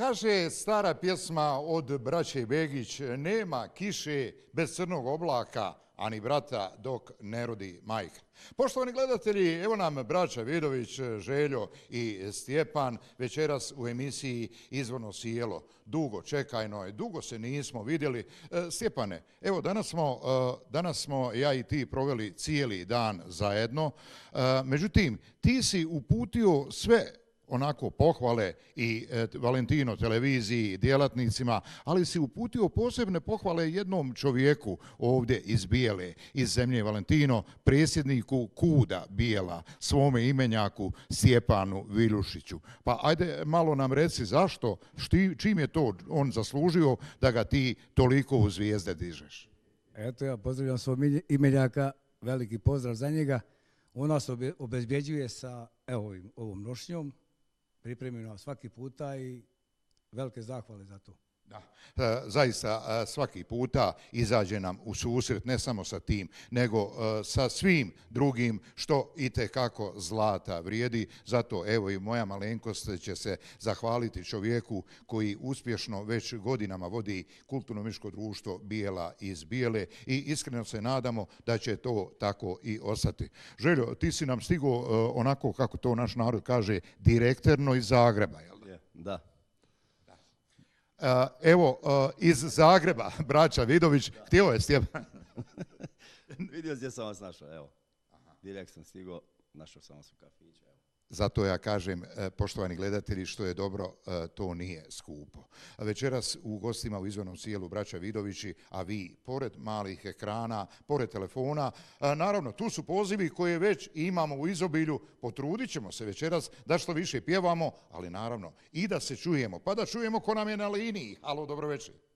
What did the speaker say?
Kaže stara pjesma od braće Begić, nema kiše bez crnog oblaka, ani brata dok ne rodi majka. Poštovani gledatelji, evo nam braća Vidović, Željo i Stjepan večeras u emisiji Izvorno sjelo. Dugo čekajno je, dugo se nismo vidjeli. Stjepane, evo danas smo ja i ti proveli cijeli dan zajedno. Međutim, ti si uputio sve onako pohvale i Valentino televiziji, djelatnicima, ali si uputio posebne pohvale jednom čovjeku ovdje iz Bijele, iz zemlje Valentino, predsjedniku KUD-a Bijela, svome imenjaku Stjepanu Viljušiću. Pa ajde malo nam reci zašto, čim je to on zaslužio da ga ti toliko u zvijezde dižeš? Eto, ja pozdravljam svog imenjaka, veliki pozdrav za njega. On nas obezbjeđuje sa ovom nošnjom, pripremljeno svaki puta i velike zahvale za to. Da, zaista svaki puta izađe nam u susret, ne samo sa tim, nego sa svim drugim što itekako zlata vrijedi. Zato evo i moja malenkost će se zahvaliti čovjeku koji uspješno već godinama vodi kulturno-umjetničko društvo Bijela iz Bijele i iskreno se nadamo da će to tako i ostati. Željo, ti si nam stigao onako kako to naš narod kaže direktorno iz Zagreba, jel da? Da. Evo, iz Zagreba, braća Vidović, htio je Stjepan. Vidio gdje sam vas našao, evo. Direkt sam stigao, našao sam vas u kafiću, evo. Zato ja kažem, poštovani gledatelji, što je dobro, to nije skupo. Večeras u gostima u Izvornom sjelu braća Vidovići, a vi, pored malih ekrana, pored telefona, naravno, tu su pozivi koje već imamo u izobilju, potrudit ćemo se večeras da što više pjevamo, ali naravno i da se čujemo, pa da čujemo ko nam je na liniji. Halo, dobro večer.